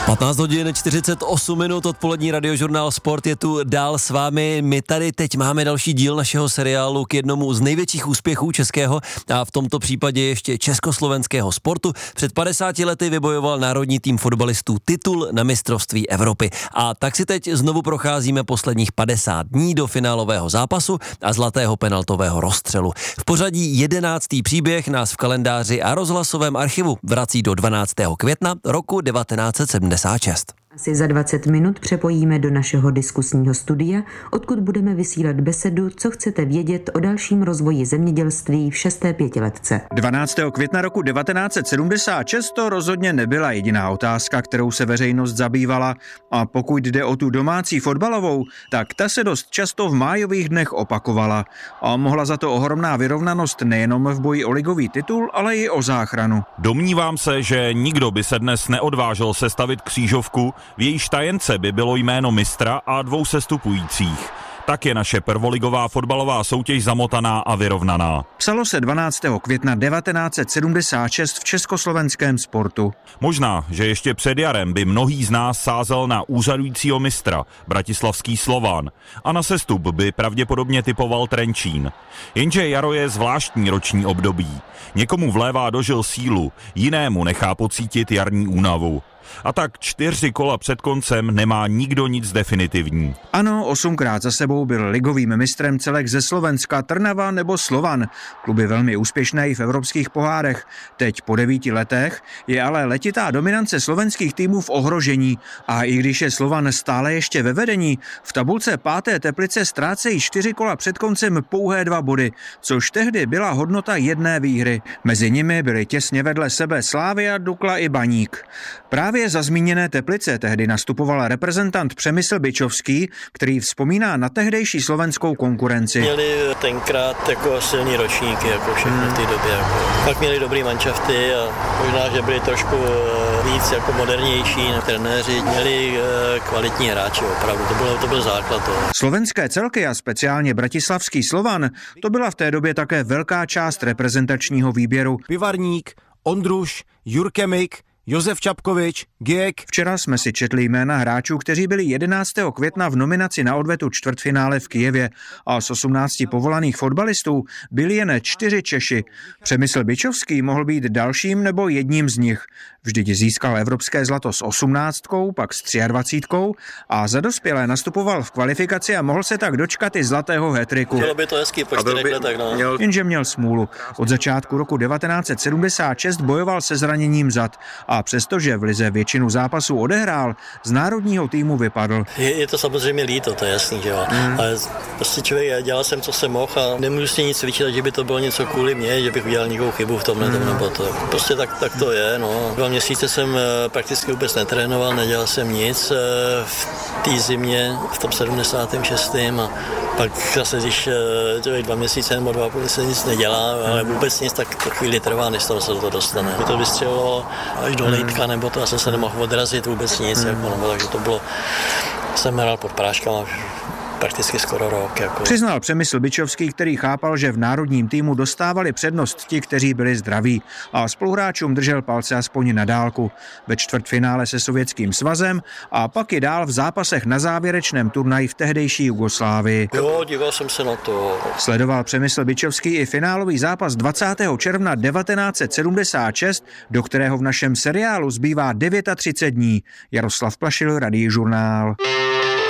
15 hodin 48 minut, odpolední radiožurnál Sport je tu dál s vámi. My tady teď máme další díl našeho seriálu k jednomu z největších úspěchů českého a v tomto případě ještě československého sportu. Před 50 lety vybojoval národní tým fotbalistů titul na mistrovství Evropy. A tak si teď znovu procházíme posledních 50 dní do finálového zápasu a zlatého penaltového rozstřelu. V pořadí 11. příběh nás v kalendáři a rozhlasovém archivu vrací do 12. května roku 1976. Asi za 20 minut přepojíme do našeho diskusního studia, odkud budeme vysílat besedu, co chcete vědět o dalším rozvoji zemědělství v 6. pětiletce. 12. května roku 1976 to rozhodně nebyla jediná otázka, kterou se veřejnost zabývala. A pokud jde o tu domácí fotbalovou, tak ta se dost často v májových dnech opakovala. A mohla za to ohromná vyrovnanost nejenom v boji o ligový titul, ale i o záchranu. Domnívám se, že nikdo by se dnes neodvážil sestavit křížovku, v jejíž tajence by bylo jméno mistra a 2 sestupujících. Tak je naše prvoligová fotbalová soutěž zamotaná a vyrovnaná. Psalo se 12. května 1976 v československém Sportu. Možná, že ještě před jarem by mnohý z nás sázel na úřadujícího mistra, bratislavský Slovan, a na sestup by pravděpodobně typoval Trenčín. Jenže jaro je zvláštní roční období. Někomu vlévá do žil sílu, jinému nechá pocítit jarní únavu. A tak 4 kola před koncem nemá nikdo nic definitivní. Ano, 8krát za sebou byl ligovým mistrem celek ze Slovenska Trnava nebo Slovan. Kluby velmi úspěšné i v evropských pohárech. Teď po 9 letech je ale letitá dominance slovenských týmů v ohrožení. A i když je Slovan stále ještě ve vedení, v tabulce 5. Teplice ztrácejí 4 kola před koncem pouhé 2 body, což tehdy byla hodnota jedné výhry. Mezi nimi byly těsně vedle sebe Slavia, Dukla i Baník. Právě za zmíněné Teplice tehdy nastupoval reprezentant Přemysl Bičovský, který vzpomíná na tehdejší slovenskou konkurenci. Měli tenkrát jako silný ročníky, jako všechny v té době. Pak měli dobrý manšafty a možná, že byli trošku víc jako modernější. Trenéři měli kvalitní hráči, opravdu. To byl základ toho. Slovenské celky a speciálně bratislavský Slovan, to byla v té době také velká část reprezentačního výběru. Pivarník, Ondruš, Jurkemik, Josef Čapkovič, Giek. Včera jsme si četli jména hráčů, kteří byli 11. května v nominaci na odvetu čtvrtfinále v Kyjevě a z 18 povolaných fotbalistů byli jen 4 Češi. Přemysl Bičovský mohl být dalším nebo jedním z nich. Vždyť získal evropské zlato s 18, pak s 23 a za dospělé nastupoval v kvalifikaci a mohl se tak dočkat i zlatého hat-tricku. Bylo by to hezký po 4 letech, no. Jenže měl smůlu. Od začátku roku 1976 bojoval se zraněním zad a přestože v lize většinu zápasů odehrál, z národního týmu vypadl. Je to samozřejmě líto, to je jasný, že jo. Ale prostě člověk, dělal jsem, co jsem mohl a nemůžu si nic vyčítat, že by to bylo něco kvůli mě, že bych udělal nějakou chybu v tomhle, nebo to. Prostě tak to je, no. 2 měsíce jsem prakticky vůbec netrénoval, nedělal jsem nic v té zimě, v tom 76. a pak zase, když člověk 2 měsíce nebo 2,5 se nic nedělá, ale vůbec nic, tak to chvíli trvá, než se do toho dostane. By to vystřelilo až do lejtka, nebo to, já jsem se nemohl odrazit vůbec nic, jako, nebo, takže to bylo, jsem hrál pod práškama prakticky skoro rok. Jako. Přiznal Přemysl Bičovský, který chápal, že v národním týmu dostávali přednost ti, kteří byli zdraví a spoluhráčům držel palce aspoň na dálku. Ve čtvrtfinále se Sovětským svazem a pak i dál v zápasech na závěrečném turnaji v tehdejší Jugoslávii. Jo, díval jsem se na to. Sledoval Přemysl Bičovský i finálový zápas 20. června 1976, do kterého v našem seriálu zbývá 39 dní. Jaroslav Plašil, Radiožurnál.